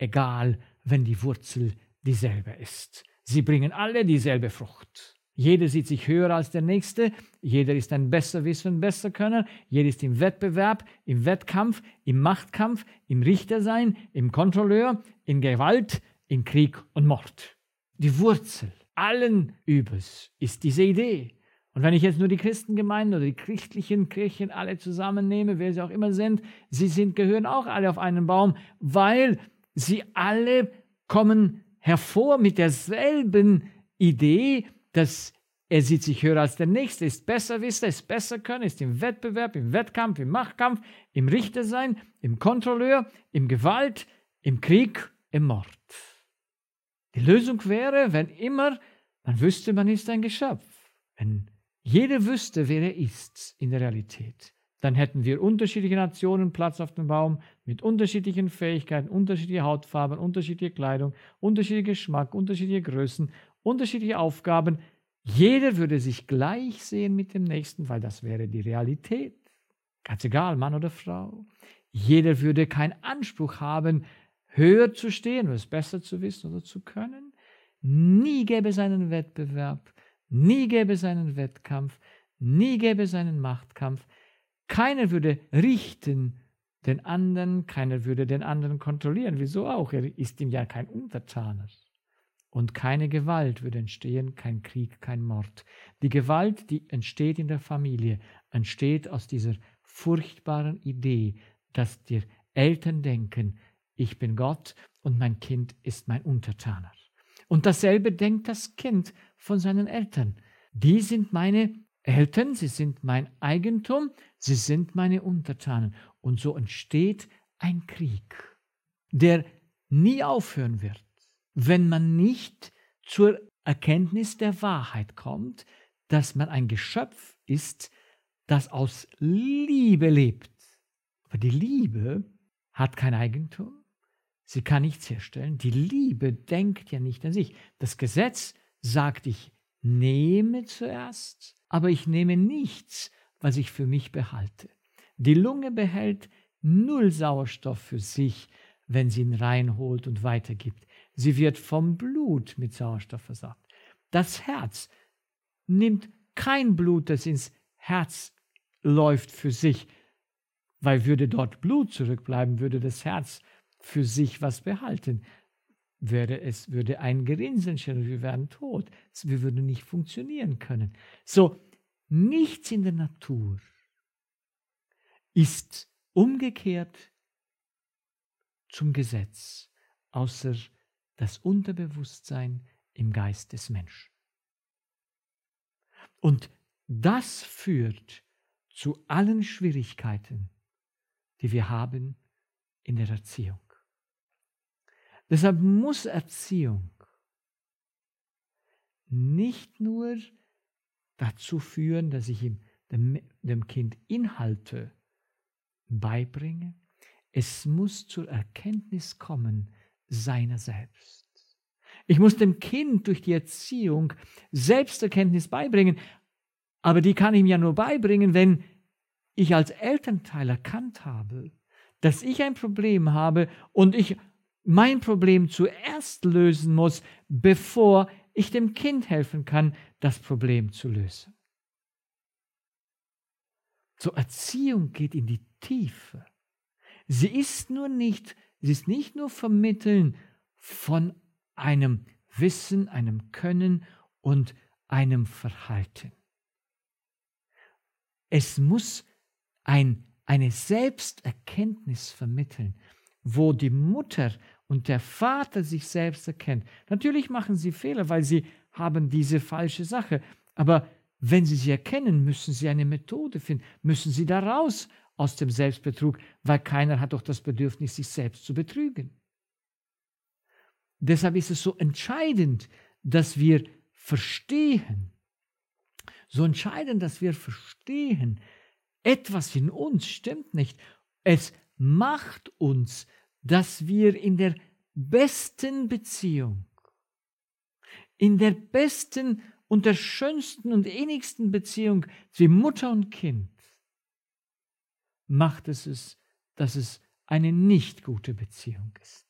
egal, wenn die Wurzel dieselbe ist. Sie bringen alle dieselbe Frucht. Jeder sieht sich höher als der Nächste, jeder ist ein Besserwisser und Besserkönner, jeder ist im Wettbewerb, im Wettkampf, im Machtkampf, im Richtersein, im Kontrolleur, in Gewalt, in Krieg und Mord. Die Wurzel allen Übels ist diese Idee. Und wenn ich jetzt nur die Christengemeinden oder die christlichen Kirchen alle zusammennehme, wer sie auch immer sind, gehören auch alle auf einen Baum, weil sie alle kommen hervor mit derselben Idee, dass er sieht sich höher als der Nächste, ist Besserwisser, ist Besserkönner, ist im Wettbewerb, im Wettkampf, im Machtkampf, im Richtersein, im Kontrolleur, im Gewalt, im Krieg, im Mord. Die Lösung wäre, wenn immer man wüsste, man ist ein Geschöpf. Wenn jeder wüsste, wer er ist in der Realität, dann hätten wir unterschiedliche Nationen Platz auf dem Baum mit unterschiedlichen Fähigkeiten, unterschiedliche Hautfarben, unterschiedliche Kleidung, unterschiedlicher Geschmack, unterschiedliche Größen, unterschiedliche Aufgaben. Jeder würde sich gleich sehen mit dem Nächsten, weil das wäre die Realität. Ganz egal, Mann oder Frau. Jeder würde keinen Anspruch haben, höher zu stehen oder es besser zu wissen oder zu können. Nie gäbe es einen Wettbewerb, nie gäbe es einen Wettkampf, nie gäbe es einen Machtkampf. Keiner würde richten den anderen, keiner würde den anderen kontrollieren. Wieso auch? Er ist ihm ja kein Untertaner. Und keine Gewalt würde entstehen, kein Krieg, kein Mord. Die Gewalt, die entsteht in der Familie, entsteht aus dieser furchtbaren Idee, dass die Eltern denken, ich bin Gott und mein Kind ist mein Untertaner. Und dasselbe denkt das Kind von seinen Eltern. Die sind meine Eltern, sie sind mein Eigentum, sie sind meine Untertanen. Und so entsteht ein Krieg, der nie aufhören wird, wenn man nicht zur Erkenntnis der Wahrheit kommt, dass man ein Geschöpf ist, das aus Liebe lebt. Aber die Liebe hat kein Eigentum, sie kann nichts herstellen. Die Liebe denkt ja nicht an sich. Das Gesetz sagt, ich nehme zuerst, aber ich nehme nichts, was ich für mich behalte. Die Lunge behält 0 Sauerstoff für sich, wenn sie ihn reinholt und weitergibt. Sie wird vom Blut mit Sauerstoff versorgt. Das Herz nimmt kein Blut, das ins Herz läuft, für sich, weil würde dort Blut zurückbleiben, würde das Herz für sich was behalten. Würde ein Gerinnsel entstehen und wir wären tot. Wir würden nicht funktionieren können. So, nichts in der Natur ist umgekehrt zum Gesetz, außer das Unterbewusstsein im Geist des Menschen. Und das führt zu allen Schwierigkeiten, die wir haben in der Erziehung. Deshalb muss Erziehung nicht nur dazu führen, dass ich dem Kind Inhalte beibringe, es muss zur Erkenntnis kommen seiner selbst. Ich muss dem Kind durch die Erziehung Selbsterkenntnis beibringen, aber die kann ich ihm ja nur beibringen, wenn ich als Elternteil erkannt habe, dass ich ein Problem habe und ich mein Problem zuerst lösen muss, bevor ich dem Kind helfen kann, das Problem zu lösen. So, Erziehung geht in die Tiefe. Sie ist nicht nur Vermitteln von einem Wissen, einem Können und einem Verhalten. Es muss eine Selbsterkenntnis vermitteln, wo die Mutter und der Vater sich selbst erkennen. Natürlich machen sie Fehler, weil sie haben diese falsche Sache. Aber wenn sie erkennen, müssen sie eine Methode finden, müssen sie da raus aus dem Selbstbetrug, weil keiner hat doch das Bedürfnis, sich selbst zu betrügen. Deshalb ist es so entscheidend, dass wir verstehen, etwas in uns stimmt nicht. Es macht uns, dass wir in der besten Beziehung, in der besten und der schönsten und innigsten Beziehung wie Mutter und Kind, macht es, dass es eine nicht gute Beziehung ist.